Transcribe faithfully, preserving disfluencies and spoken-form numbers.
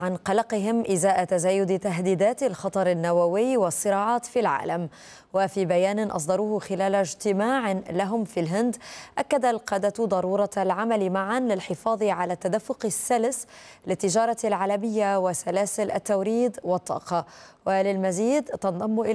عن قلقهم إزاء تزايد تهديدات الخطر النووي والصراعات في العالم. وفي بيان أصدروه خلال اجتماع لهم في الهند، أكد القادة ضرورة العمل معا للحفاظ على التدفق السلس للتجارة العالمية وسلاسل التوريد والطاقة. وللمزيد تنضم إلى